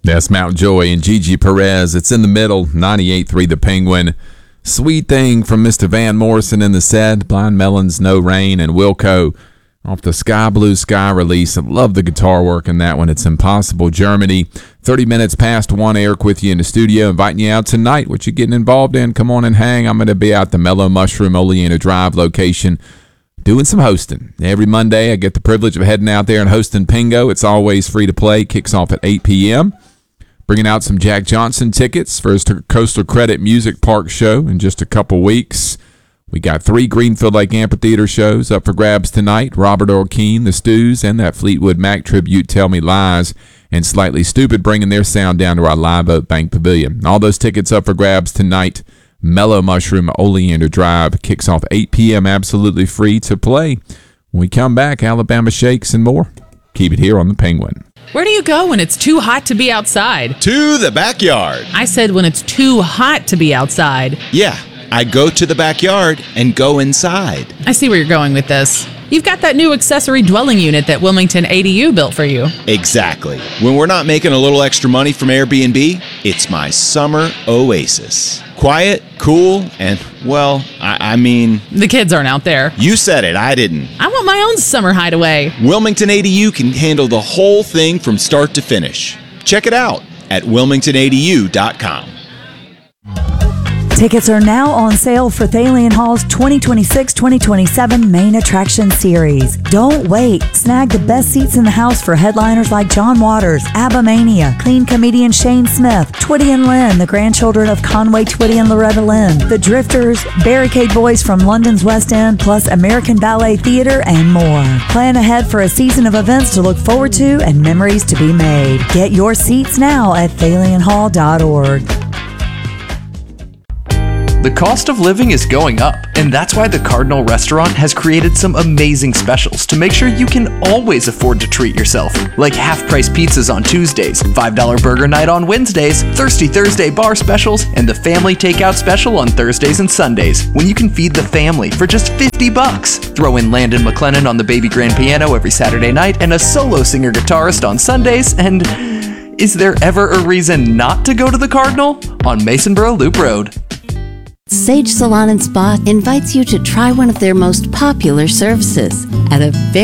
That's Mount Joy and Gigi Perez. It's in the middle, 98.3 The Penguin. Sweet Thing from Mr. Van Morrison in the set. Blind Melons, No Rain, and Wilco off the Sky Blue Sky release. I love the guitar work in that one. It's Impossible Germany. 30 minutes past 1, Eric with you in the studio, inviting you out tonight. What you getting involved in? Come on and hang. I'm going to be out the Mellow Mushroom Oleander Drive location doing some hosting. Every Monday, I get the privilege of heading out there and hosting Pingo. It's always free to play. Kicks off at 8 p.m. Bringing out some Jack Johnson tickets for his Coastal Credit Music Park show in just a couple weeks. We got 3 Greenfield Lake Amphitheater shows up for grabs tonight. Robert Earl Keen, the Stews, and that Fleetwood Mac tribute, Tell Me Lies, and Slightly Stupid bringing their sound down to our Live Oak Bank Pavilion. All those tickets up for grabs tonight. Mellow Mushroom Oleander Drive kicks off 8 p.m. absolutely free to play. When we come back, Alabama Shakes and more. Keep it here on The Penguin. Where do you go when it's too hot to be outside? To the backyard. I said when it's too hot to be outside. Yeah, I go to the backyard and go inside. I see where you're going with this. You've got that new accessory dwelling unit that Wilmington ADU built for you. Exactly. When we're not making a little extra money from Airbnb, it's my summer oasis. Quiet, cool, and, well, I mean... The kids aren't out there. You said it, I didn't. I want my own summer hideaway. Wilmington ADU can handle the whole thing from start to finish. Check it out at wilmingtonadu.com. Tickets are now on sale for Thalian Hall's 2026-2027 Main Attraction Series. Don't wait. Snag the best seats in the house for headliners like John Waters, ABBA Mania, Clean comedian Shane Smith, Twitty and Lynn, the grandchildren of Conway Twitty and Loretta Lynn, The Drifters, Barricade Boys from London's West End, plus American Ballet Theater and more. Plan ahead for a season of events to look forward to and memories to be made. Get your seats now at thalianhall.org. The cost of living is going up, and that's why the Cardinal Restaurant has created some amazing specials to make sure you can always afford to treat yourself. Like half-price pizzas on Tuesdays, $5 burger night on Wednesdays, Thirsty Thursday bar specials, and the family takeout special on Thursdays and Sundays, when you can feed the family for just $50. Throw in Landon McLennan on the baby grand piano every Saturday night, and a solo singer-guitarist on Sundays, and... is there ever a reason not to go to the Cardinal? On Masonboro Loop Road. Sage Salon and Spa invites you to try one of their most popular services at a very